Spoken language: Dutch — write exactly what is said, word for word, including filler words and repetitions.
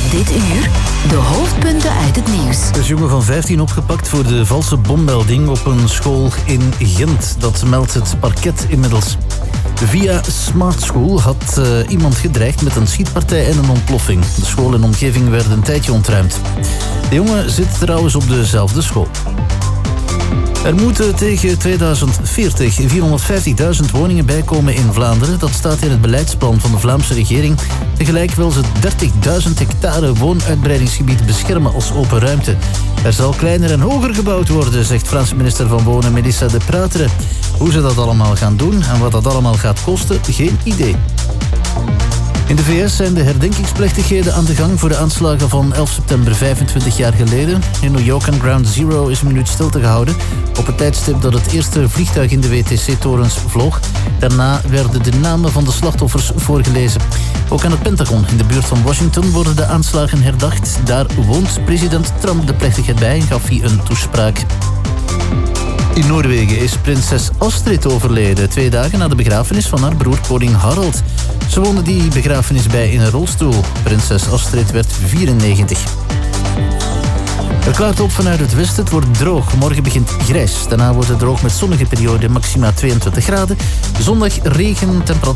Dit uur de hoofdpunten uit het nieuws. Er is een jongen van vijftien opgepakt voor de valse bommelding op een school in Gent. Dat meldt het parket inmiddels. Via Smart School had uh, iemand gedreigd met een schietpartij en een ontploffing. De school en omgeving werden een tijdje ontruimd. De jongen zit trouwens op dezelfde school. Er moeten tegen tweeduizend veertig vierhonderdvijftigduizend woningen bijkomen in Vlaanderen. Dat staat in het beleidsplan van de Vlaamse regering. Tegelijk wil ze dertigduizend hectare woonuitbreidingsgebied beschermen als open ruimte. Er zal kleiner en hoger gebouwd worden, zegt Franse minister van Wonen Melissa De Prateren. Hoe ze dat allemaal gaan doen en wat dat allemaal gaat kosten, geen idee. In de V S zijn de herdenkingsplechtigheden aan de gang voor de aanslagen van elf september vijfentwintig jaar geleden. In New York aan Ground Zero is een minuut stilte gehouden op het tijdstip dat het eerste vliegtuig in de W T C-torens vloog. Daarna werden de namen van de slachtoffers voorgelezen. Ook aan het Pentagon in de buurt van Washington worden de aanslagen herdacht. Daar woont president Trump de plechtigheid bij en gaf hij een toespraak. In Noorwegen is prinses Astrid overleden, twee dagen na de begrafenis van haar broer koning Harald. Ze woonde die begrafenis bij in een rolstoel. Prinses Astrid werd vierennegentig. Er klaart op vanuit het westen, het wordt droog. Morgen begint grijs. Daarna wordt het droog met zonnige periode, maxima tweeëntwintig graden. Zondag regen, temperatuur